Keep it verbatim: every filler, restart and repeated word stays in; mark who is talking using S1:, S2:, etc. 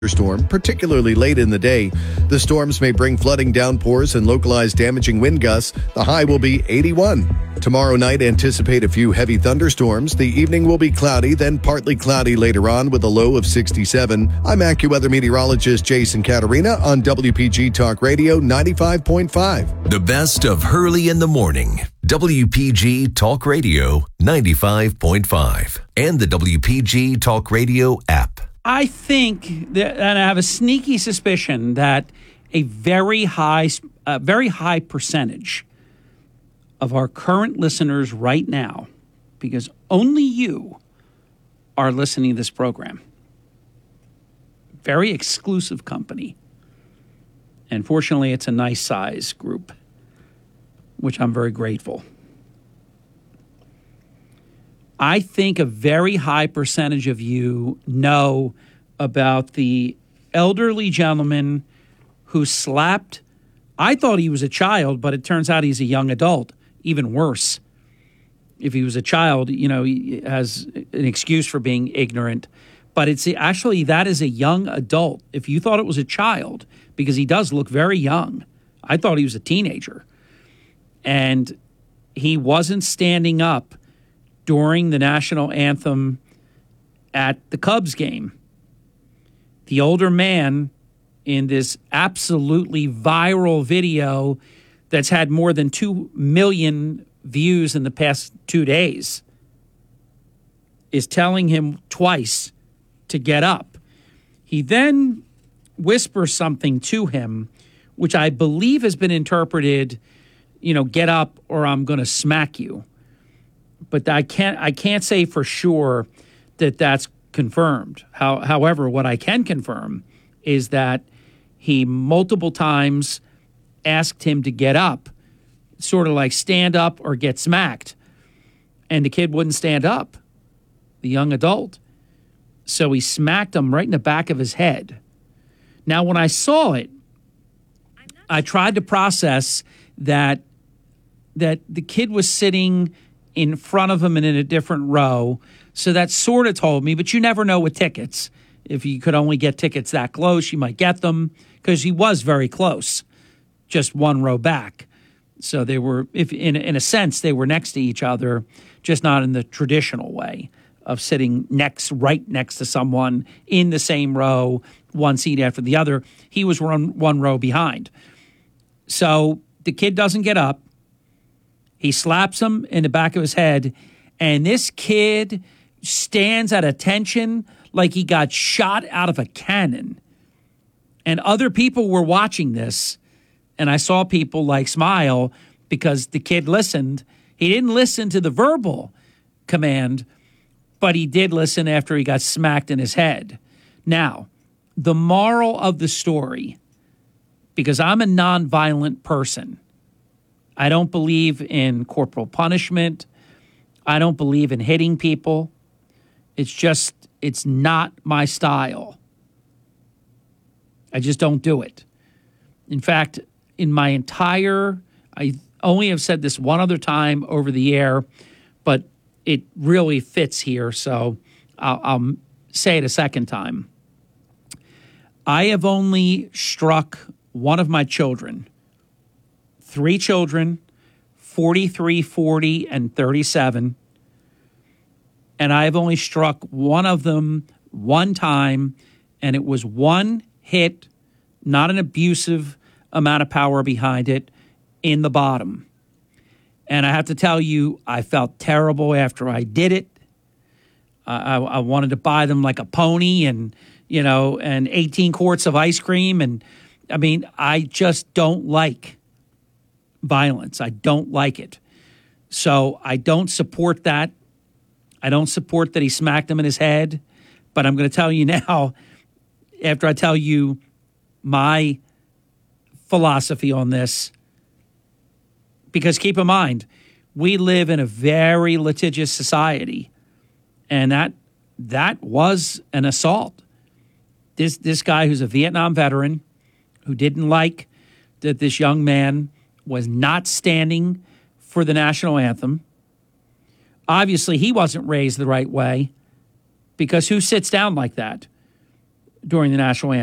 S1: storm, particularly late in the day. The storms may bring flooding downpours and localized damaging wind gusts. The high will be eighty-one. Tomorrow night, anticipate a few heavy thunderstorms. The evening will be cloudy, then partly cloudy later on with a low of sixty-seven. I'm AccuWeather meteorologist Jason Caterina on W P G Talk Radio ninety-five point five.
S2: The best of Hurley in the morning. W P G Talk Radio ninety-five point five and the W P G Talk Radio app.
S3: I think that, and I have a sneaky suspicion that a very high, a very high percentage of our current listeners right now, because only you are listening to this program, very exclusive company. And fortunately, it's a nice size group, which I'm very grateful. I think a very high percentage of you know about the elderly gentleman who slapped, I thought he was a child, but it turns out he's a young adult, even worse. If he was a child, you know, he has an excuse for being ignorant, but it's actually, that is a young adult. If you thought it was a child, because he does look very young, I thought he was a teenager. And he wasn't standing up during the national anthem at the Cubs game. The older man in this absolutely viral video that's had more than two million views in the past two days is telling him twice to get up. He then whispers something to him, which I believe has been interpreted, you know, get up or I'm going to smack you. But I can't I can't say for sure that that's confirmed. How, however, what I can confirm is that he multiple times asked him to get up, sort of like stand up or get smacked. And the kid wouldn't stand up, the young adult. So he smacked him right in the back of his head. Now, when I saw it, I tried to process that that the kid was sitting in front of him and in a different row. So that sort of told me, but you never know with tickets. If you could only get tickets that close, you might get them, because he was very close, just one row back. So they were, if in, in a sense, they were next to each other, just not in the traditional way of sitting next, right next to someone in the same row, one seat after the other. He was one, one row behind. So the kid doesn't get up. He slaps him in the back of his head, and this kid stands at attention like he got shot out of a cannon. And other people were watching this, and I saw people like smile because the kid listened. He didn't listen to the verbal command, but he did listen after he got smacked in his head. Now, the moral of the story, because I'm a nonviolent person, I don't believe in corporal punishment. I don't believe in hitting people. It's just, it's not my style. I just don't do it. In fact, in my entire, I only have said this one other time over the air, but it really fits here, so I'll, I'll say it a second time. I have only struck one of my children. Three children, forty-three, forty, and thirty-seven. And I have only struck one of them one time, and it was one hit, not an abusive amount of power behind it, in the bottom. And I have to tell you, I felt terrible after I did it. I, I, I wanted to buy them like a pony and, you know, and eighteen quarts of ice cream. And, I mean, I just don't like violence. I don't like it. So I don't support that. I don't support that he smacked him in his head. But I'm going to tell you now, after I tell you my philosophy on this, because keep in mind, we live in a very litigious society, and that that was an assault. This this guy who's a Vietnam veteran who didn't like that this young man was not standing for the national anthem. Obviously, he wasn't raised the right way, because who sits down like that? during the national anthem.